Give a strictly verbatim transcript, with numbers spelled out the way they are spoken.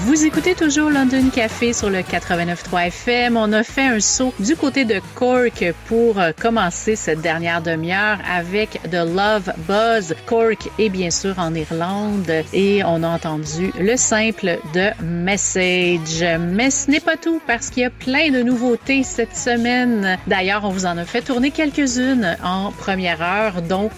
Vous écoutez toujours London Café sur le quatre-vingt-neuf point trois F M. On a fait un saut du côté de Cork pour commencer cette dernière demi-heure avec The Love Buzz. Cork est bien sûr en Irlande et on a entendu le simple de Message. Mais ce n'est pas tout parce qu'il y a plein de nouveautés cette semaine. D'ailleurs, on vous en a fait tourner quelques-unes en première heure, dont